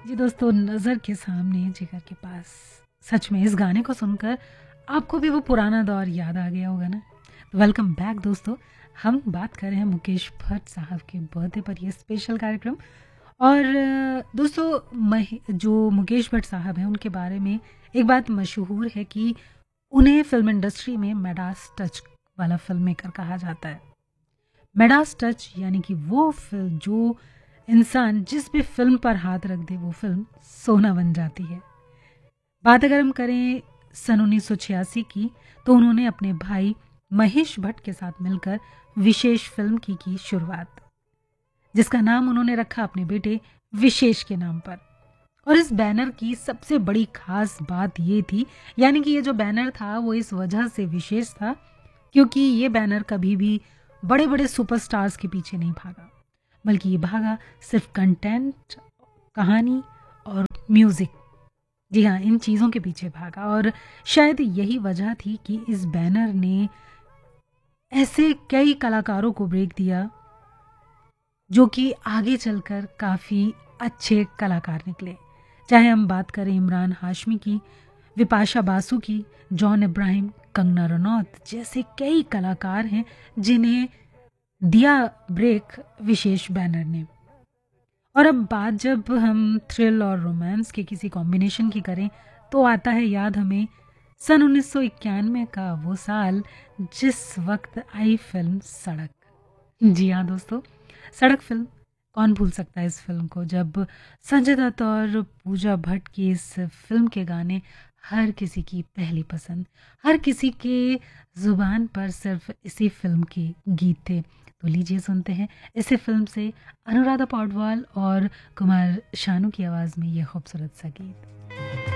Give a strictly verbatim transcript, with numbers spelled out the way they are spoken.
जी दोस्तों, नज़र के सामने जिगर के पास। सच में इस गाने को सुनकर आपको भी वो पुराना दौर याद आ गया होगा ना। तो वेलकम बैक दोस्तों। हम बात कर रहे हैं मुकेश भट्ट साहब के बर्थडे पर ये स्पेशल कार्यक्रम। और अ, दोस्तों मह जो मुकेश भट्ट साहब हैं उनके बारे में एक बात मशहूर है कि उन्हें फ़िल्म इंडस्ट्री में मिडास टच वाला फ़िल्म मेकर कहा जाता है। मिडास टच यानी कि वो फ़िल्म जो इंसान जिस भी फ़िल्म पर हाथ रख दे वो फ़िल्म सोना बन जाती है। बात अगर हम करें सन उन्नीस सौ छियासी की, तो उन्होंने अपने भाई महेश भट्ट के साथ मिलकर विशेष फ़िल्म की की शुरुआत, जिसका नाम उन्होंने रखा अपने बेटे विशेष के नाम पर। और इस बैनर की सबसे बड़ी खास बात ये थी, यानी कि ये जो बैनर था वो इस वजह से विशेष था क्योंकि ये बैनर कभी भी बड़े बड़े सुपरस्टार्स के पीछे नहीं भागा, बल्कि ये भागा सिर्फ कंटेंट, कहानी और म्यूजिक। जी हाँ, इन चीज़ों के पीछे भागा। और शायद यही वजह थी कि इस बैनर ने ऐसे कई कलाकारों को ब्रेक दिया जो कि आगे चलकर काफ़ी अच्छे कलाकार निकले। चाहे हम बात करें इमरान हाशमी की, विपाशा बासु की, जॉन इब्राहिम, कंगना रनौत जैसे कई कलाकार हैं जिन्हें दिया ब्रेक विशेष बैनर ने। और अब बात जब हम थ्रिल और रोमांस के किसी कॉम्बिनेशन की करें तो आता है याद हमें सन उन्नीस सौ इक्यानवे का वो साल जिस वक्त आई फिल्म सड़क। जी हाँ दोस्तों, सड़क फिल्म। कौन भूल सकता है इस फिल्म को, जब संजय दत्त और पूजा भट्ट की इस फिल्म के गाने हर किसी की पहली पसंद, हर किसी के जुबान पर सिर्फ इसी फिल्म के गीत थे। तो लीजिए सुनते हैं इसी फिल्म से अनुराधा पौडवाल और कुमार शानू की आवाज़ में ये खूबसूरत सा गीत।